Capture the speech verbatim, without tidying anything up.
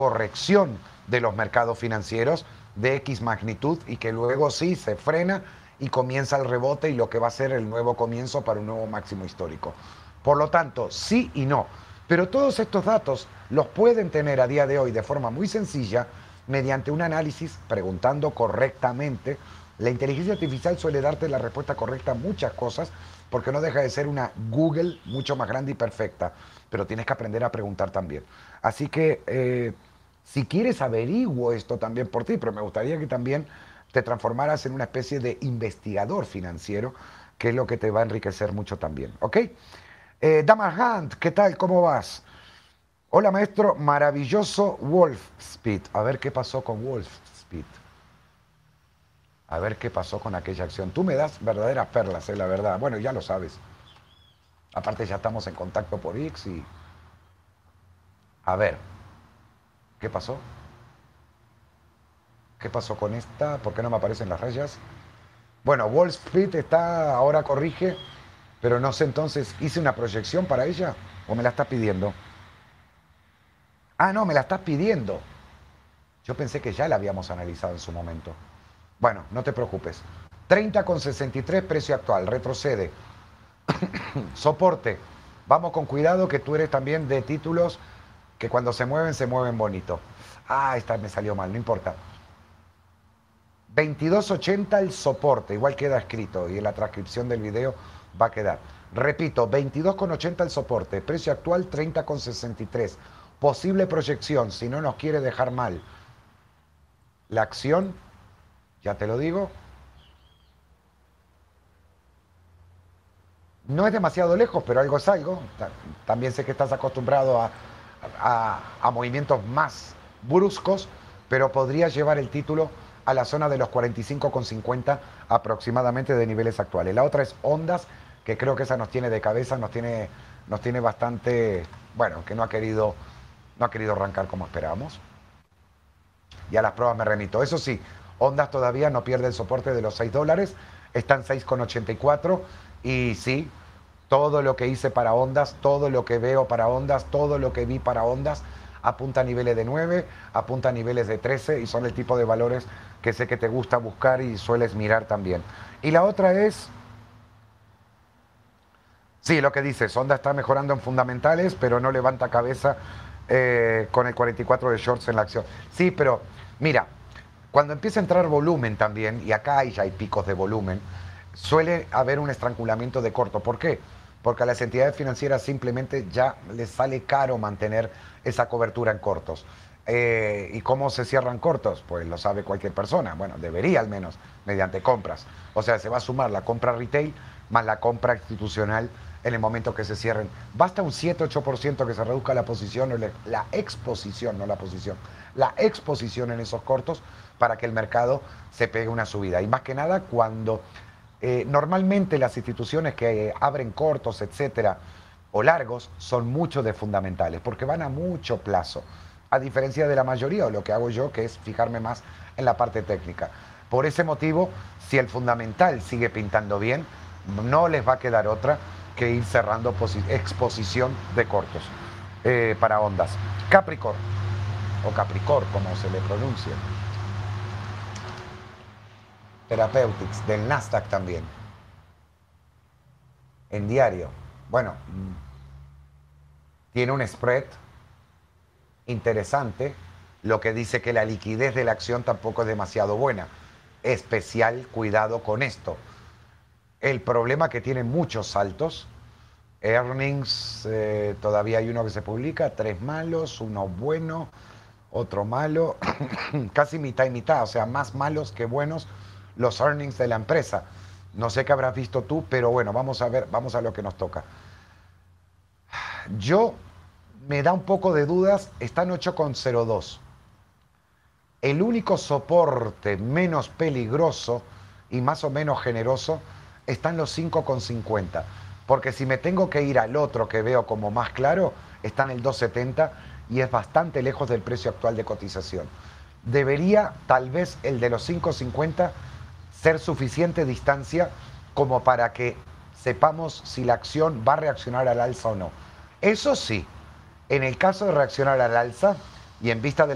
corrección de los mercados financieros de X magnitud y que luego sí se frena y comienza el rebote y lo que va a ser el nuevo comienzo para un nuevo máximo histórico. Por lo tanto, sí y no. Pero todos estos datos los pueden tener a día de hoy de forma muy sencilla mediante un análisis preguntando correctamente. La inteligencia artificial suele darte la respuesta correcta a muchas cosas porque no deja de ser una Google mucho más grande y perfecta, pero tienes que aprender a preguntar también. Así que eh, si quieres averiguo esto también por ti, pero me gustaría que también te transformaras en una especie de investigador financiero, que es lo que te va a enriquecer mucho también, ¿ok? Eh, Damar Hunt, ¿qué tal? ¿Cómo vas? Hola maestro, maravilloso Wolfspeed. A ver qué pasó con Wolfspeed. A ver qué pasó con aquella acción. Tú me das verdaderas perlas, eh, la verdad. Bueno, ya lo sabes. Aparte ya estamos en contacto por X y... A ver, ¿qué pasó? ¿Qué pasó con esta? ¿Por qué no me aparecen las rayas? Bueno, Wall Street está, ahora corrige, pero no sé entonces, ¿hice una proyección para ella o me la estás pidiendo? Ah, no, me la estás pidiendo. Yo pensé que ya la habíamos analizado en su momento. Bueno, no te preocupes. treinta con sesenta y tres, precio actual, retrocede. Soporte. Vamos con cuidado que tú eres también de títulos que cuando se mueven, se mueven bonito. Ah, esta me salió mal, no importa. veintidós ochenta el soporte, igual queda escrito y en la transcripción del video va a quedar. Repito, veintidós ochenta el soporte, precio actual treinta con sesenta y tres. Posible proyección, si no nos quiere dejar mal. La acción, ya te lo digo, no es demasiado lejos, pero algo es algo. También sé que estás acostumbrado a, a, a movimientos más bruscos, pero podría llevar el título a la zona de los cuarenta y cinco con cincuenta aproximadamente de niveles actuales. La otra es Ondas, que creo que esa nos tiene de cabeza, nos tiene, nos tiene bastante, bueno, que no ha querido, no ha querido arrancar como esperábamos. Y a las pruebas me remito. Eso sí, Ondas todavía no pierde el soporte de los seis dólares, está en seis con ochenta y cuatro y sí, todo lo que hice para Ondas, todo lo que veo para Ondas, todo lo que vi para Ondas, apunta a niveles de nueve, apunta a niveles de trece y son el tipo de valores que sé que te gusta buscar y sueles mirar también. Y la otra es, sí, lo que dices, Honda está mejorando en fundamentales, pero no levanta cabeza eh, con el cuarenta y cuatro de shorts en la acción. Sí, pero mira, cuando empieza a entrar volumen también, y acá ya hay picos de volumen, suele haber un estrangulamiento de corto. ¿Por qué? Porque a las entidades financieras simplemente ya les sale caro mantener esa cobertura en cortos. Eh, ¿Y cómo se cierran cortos? Pues lo sabe cualquier persona. Bueno, debería al menos, mediante compras. O sea, se va a sumar la compra retail más la compra institucional en el momento que se cierren. Basta un siete ocho por ciento que se reduzca la posición, o la exposición, no la posición, la exposición en esos cortos para que el mercado se pegue una subida. Y más que nada cuando eh, normalmente las instituciones que eh, abren cortos, etcétera, o largos, son mucho de fundamentales, porque van a mucho plazo, a diferencia de la mayoría, o lo que hago yo, que es fijarme más en la parte técnica. Por ese motivo, si el fundamental sigue pintando bien, no les va a quedar otra que ir cerrando exposición de cortos eh, para Ondas. Capricorn, o Capricorn, como se le pronuncia. Therapeutics, del Nasdaq también. En diario. Bueno, tiene un spread interesante, lo que dice que la liquidez de la acción tampoco es demasiado buena. Especial cuidado con esto. El problema que tiene muchos saltos. Earnings, eh, todavía hay uno que se publica, tres malos, uno bueno, otro malo, casi mitad y mitad, o sea, más malos que buenos los earnings de la empresa. No sé qué habrás visto tú, pero bueno, vamos a ver, vamos a lo que nos toca. Yo, me da un poco de dudas, está en ocho con cero dos. El único soporte menos peligroso y más o menos generoso está en los cinco con cincuenta. Porque si me tengo que ir al otro que veo como más claro, está en el dos setenta y es bastante lejos del precio actual de cotización. Debería tal vez el de los cinco cincuenta ser suficiente distancia como para que sepamos si la acción va a reaccionar al alza o no. Eso sí, en el caso de reaccionar al alza y en vista de